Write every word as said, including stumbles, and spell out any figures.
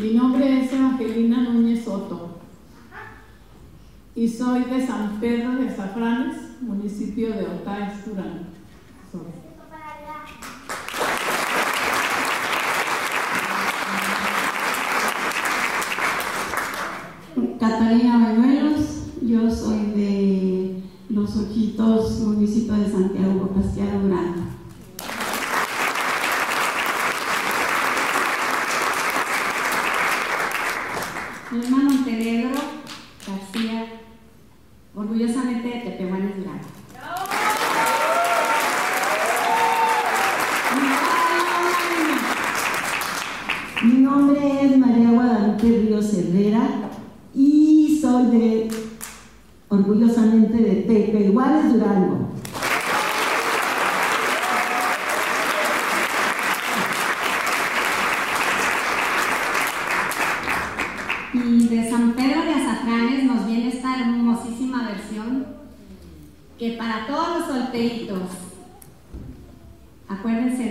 Mi nombre es Evangelina Núñez Soto y soy de San Pedro de Azafranes, municipio de Otaes, Durango. Soy. Catalina Bañuelos, yo soy de Los Ojitos, municipio de Santiago Castiano, Durango. Norma Montenegro García, orgullosamente de Tepehuanes, Durango. Mi nombre es María Guadalupe Ríos Herrera y soy de, orgullosamente, de Tepehuanes, Durango. Y de San Pedro de Azafranes nos viene esta hermosísima versión que para todos los solteritos, acuérdense